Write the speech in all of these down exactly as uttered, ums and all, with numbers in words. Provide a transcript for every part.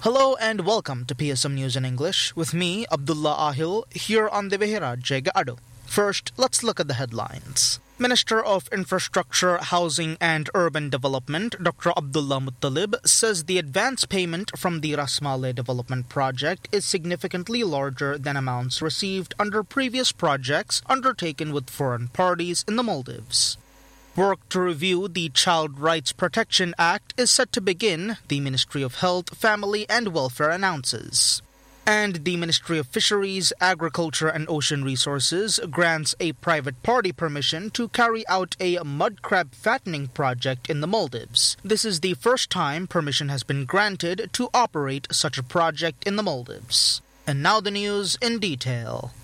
Hello and welcome to P S M News in English with me, Abdullah Ahil, here on the Vihiraj Gaado. First, let's look at the headlines. Minister of Infrastructure, Housing and Urban Development, Doctor Abdullah Muttalib, says the advance payment from the Rasmale development project is significantly larger than amounts received under previous projects undertaken with foreign parties in the Maldives. Work to review the Child Rights Protection Act is set to begin, the Ministry of Health, Family and Welfare announces. And the Ministry of Fisheries, Agriculture and Ocean Resources grants a private party permission to carry out a mud crab fattening project in the Maldives. This is the first time permission has been granted to operate such a project in the Maldives. And now the news in detail.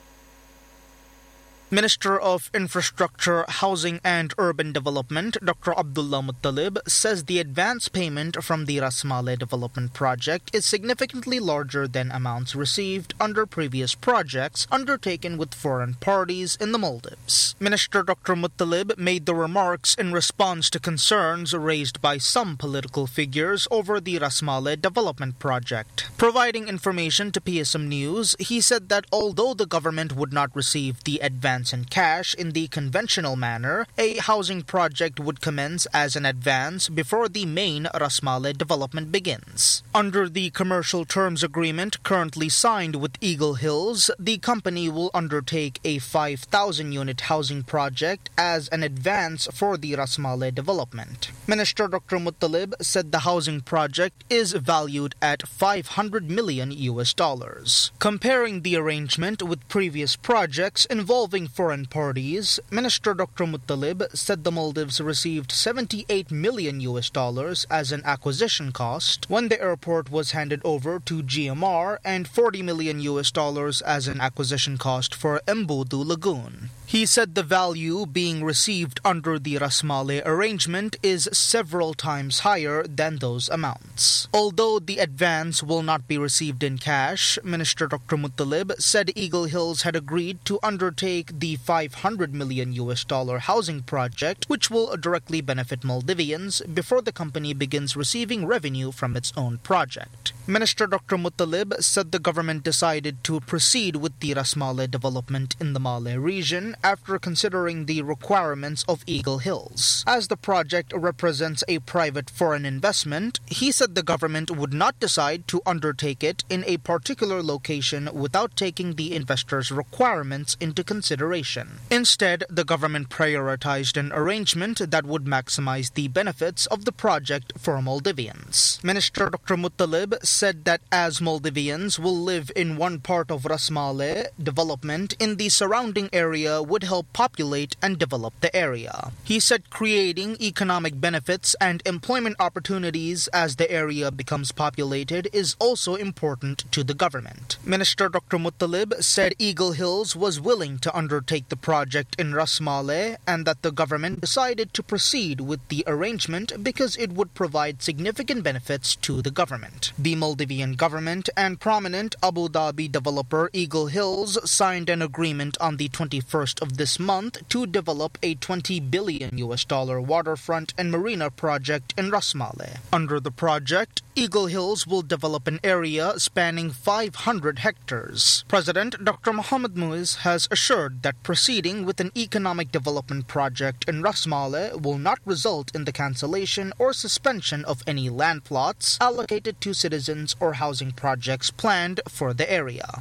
Minister of Infrastructure, Housing and Urban Development, Doctor Abdullah Muttalib, says the advance payment from the Rasmale development project is significantly larger than amounts received under previous projects undertaken with foreign parties in the Maldives. Minister Doctor Muttalib made the remarks in response to concerns raised by some political figures over the Rasmale development project. Providing information to P S M News, he said that although the government would not receive the advance in cash in the conventional manner, a housing project would commence as an advance before the main Rasmale development begins. Under the commercial terms agreement currently signed with Eagle Hills, the company will undertake a five thousand unit housing project as an advance for the Rasmale development. Minister Doctor Muttalib said the housing project is valued at five hundred million U S dollars. Comparing the arrangement with previous projects involving foreign parties, Minister Doctor Muttalib said the Maldives received seventy-eight million U S dollars as an acquisition cost when the airport was handed over to G M R and forty million U S dollars as an acquisition cost for Embudu Lagoon. He said the value being received under the Rasmale arrangement is several times higher than those amounts. Although the advance will not be received in cash, Minister Doctor Muttalib said Eagle Hills had agreed to undertake the five hundred million U S dollar housing project, which will directly benefit Maldivians before the company begins receiving revenue from its own project. Minister Doctor Muttalib said the government decided to proceed with the Rasmale development in the Malay region after considering the requirements of Eagle Hills. As the project represents a private foreign investment, he said the government would not decide to undertake it in a particular location without taking the investor's requirements into consideration. Instead, the government prioritized an arrangement that would maximize the benefits of the project for Maldivians. Minister Doctor Muttalib said that as Maldivians will live in one part of Rasmale, development in the surrounding area would help populate and develop the area. He said creating economic benefits and employment opportunities as the area becomes populated is also important to the government. Minister Doctor Muttalib said Eagle Hills was willing to undertake the project in Rasmale and that the government decided to proceed with the arrangement because it would provide significant benefits to the government. The Maldivian government and prominent Abu Dhabi developer Eagle Hills signed an agreement on the twenty-first of this month to develop a twenty billion U S dollar waterfront and marina project in Rasmale. Under the project, Eagle Hills will develop an area spanning five hundred hectares. President Doctor Mohamed Muiz has assured that proceeding with an economic development project in Rasmale will not result in the cancellation or suspension of any land plots allocated to citizens or housing projects planned for the area.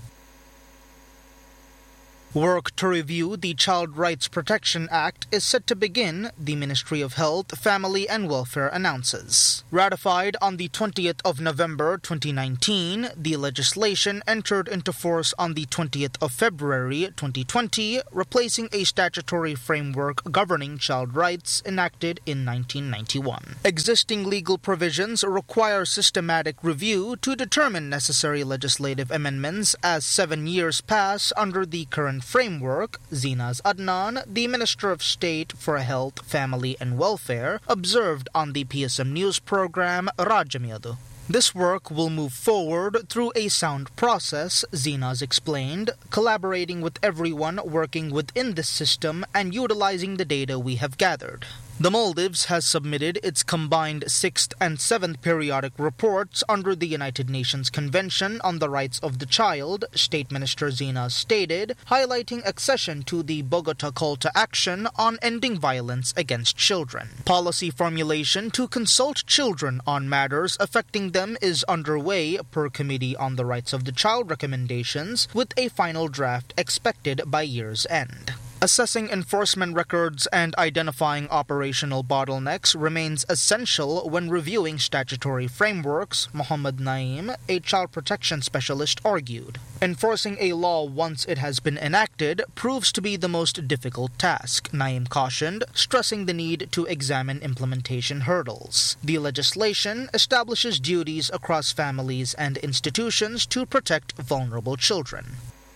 Work to review the Child Rights Protection Act is set to begin, the Ministry of Health, Family and Welfare announces. Ratified on the twentieth of November twenty nineteen, the legislation entered into force on the twentieth of February twenty twenty, replacing a statutory framework governing child rights enacted in nineteen ninety-one. Existing legal provisions require systematic review to determine necessary legislative amendments as seven years pass under the current framework, Zinaz Adnan, the Minister of State for Health, Family and Welfare, observed on the P S M News program Rajamyadu. This work will move forward through a sound process, Zinaz explained, collaborating with everyone working within this system and utilizing the data we have gathered. The Maldives has submitted its combined sixth and seventh periodic reports under the United Nations Convention on the Rights of the Child, State Minister Zina stated, highlighting accession to the Bogota Call to Action on ending violence against children. Policy formulation to consult children on matters affecting them is underway per Committee on the Rights of the Child recommendations, with a final draft expected by year's end. Assessing enforcement records and identifying operational bottlenecks remains essential when reviewing statutory frameworks, Muhammad Naim, a child protection specialist, argued. Enforcing a law once it has been enacted proves to be the most difficult task, Naim cautioned, stressing the need to examine implementation hurdles. The legislation establishes duties across families and institutions to protect vulnerable children.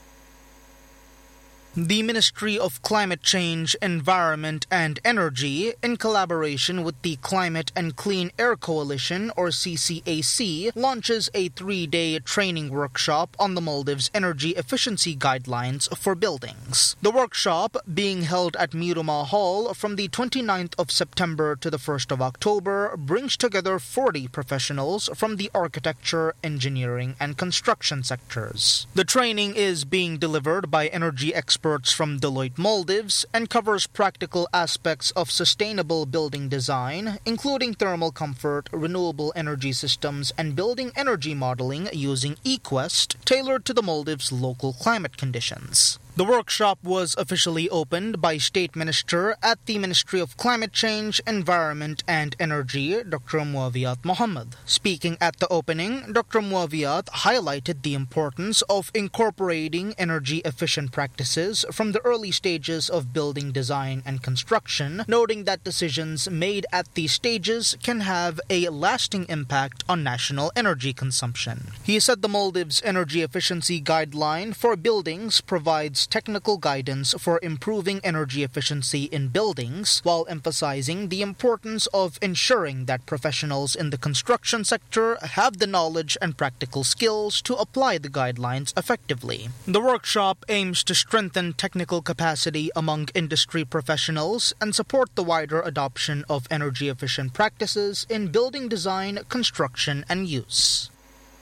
The Ministry of Climate Change, Environment and Energy, in collaboration with the Climate and Clean Air Coalition, or C C A C, launches a three-day training workshop on the Maldives' energy efficiency guidelines for buildings. The workshop, being held at Miruma Hall from the twenty-ninth of September to the first of October, brings together forty professionals from the architecture, engineering and construction sectors. The training is being delivered by energy experts Experts from Deloitte Maldives and covers practical aspects of sustainable building design, including thermal comfort, renewable energy systems, and building energy modeling using eQuest, tailored to the Maldives' local climate conditions. The workshop was officially opened by State Minister at the Ministry of Climate Change, Environment and Energy, Doctor Muawiat Mohammed. Speaking at the opening, Doctor Muawiat highlighted the importance of incorporating energy-efficient practices from the early stages of building design and construction, noting that decisions made at these stages can have a lasting impact on national energy consumption. He said the Maldives Energy Efficiency Guideline for buildings provides technical guidance for improving energy efficiency in buildings, while emphasizing the importance of ensuring that professionals in the construction sector have the knowledge and practical skills to apply the guidelines effectively. The workshop aims to strengthen technical capacity among industry professionals and support the wider adoption of energy-efficient practices in building design, construction, and use.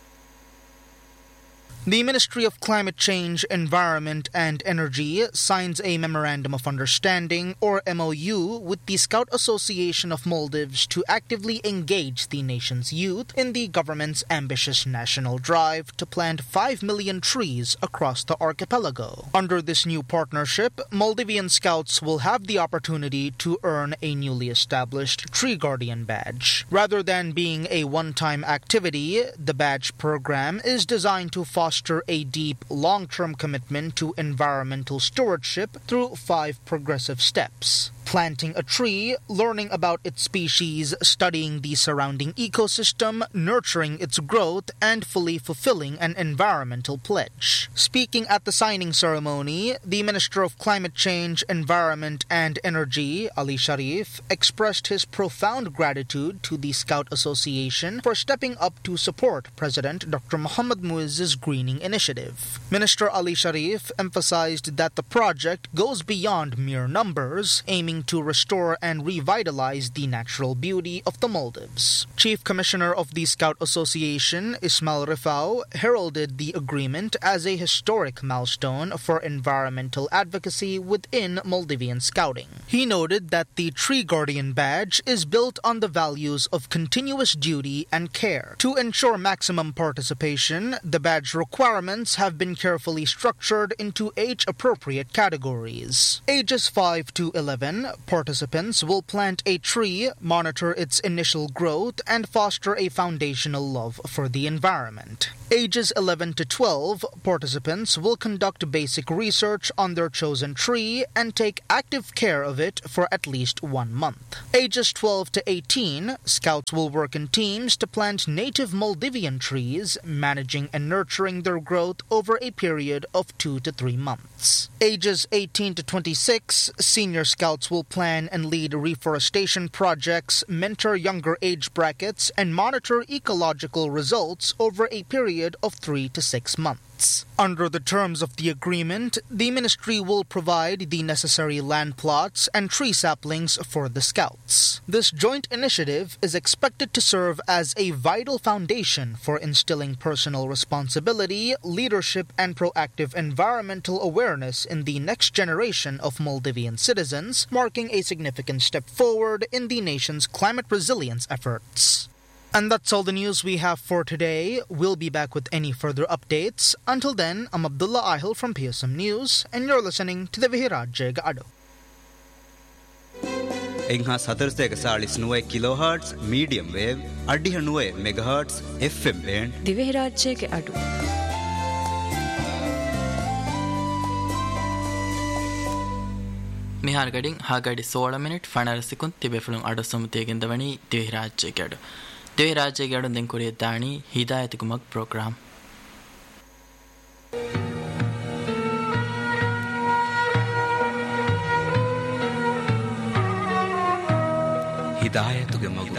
The Ministry of Climate Change, Environment and Energy signs a Memorandum of Understanding, or M O U, with the Scout Association of Maldives to actively engage the nation's youth in the government's ambitious national drive to plant five million trees across the archipelago. Under this new partnership, Maldivian Scouts will have the opportunity to earn a newly established Tree Guardian badge. Rather than being a one-time activity, the badge program is designed to foster a deep, long-term commitment to environmental stewardship through five progressive steps. Planting a tree, learning about its species, studying the surrounding ecosystem, nurturing its growth, and fully fulfilling an environmental pledge. Speaking at the signing ceremony, the Minister of Climate Change, Environment and Energy, Ali Sharif, expressed his profound gratitude to the Scout Association for stepping up to support President Doctor Mohamed Muizz's greening initiative. Minister Ali Sharif emphasized that the project goes beyond mere numbers, aiming to restore and revitalize the natural beauty of the Maldives. Chief Commissioner of the Scout Association, Ismail Rifau, heralded the agreement as a historic milestone for environmental advocacy within Maldivian Scouting. He noted that the Tree Guardian badge is built on the values of continuous duty and care. To ensure maximum participation, the badge requirements have been carefully structured into age-appropriate categories. Ages five to eleven, participants will plant a tree, monitor its initial growth, and foster a foundational love for the environment. Ages eleven to twelve, participants will conduct basic research on their chosen tree and take active care of it for at least one month. Ages twelve to eighteen, Scouts will work in teams to plant native Maldivian trees, managing and nurturing their growth over a period of two to three months. Ages eighteen to twenty-six, Senior Scouts will plan and lead reforestation projects, mentor younger age brackets, and monitor ecological results over a period period of three to six months. Under the terms of the agreement, the ministry will provide the necessary land plots and tree saplings for the Scouts. This joint initiative is expected to serve as a vital foundation for instilling personal responsibility, leadership, and proactive environmental awareness in the next generation of Maldivian citizens, marking a significant step forward in the nation's climate resilience efforts. And that's all the news we have for today. We'll be back with any further updates. Until then, I'm Abdullah Ahil from P S M News, and you're listening to the Vihirajya Gado. Engha saturste kasalis nuwe kilohertz medium wave adiha nuwe megahertz F M band Divihirajya Gado. මිහාර ගඩින් හාගඩි සෝල minute ෆනර සිකුන් තිබෙෆුලුන් අඩ සමුතියගෙන් දවනි දිවිරාජ්‍ය ගඩ දිවිරාජ්‍ය ගඩ දෙන් කුරිය දානි හිදායතිකුමක් programme හිදායතුගේ මගු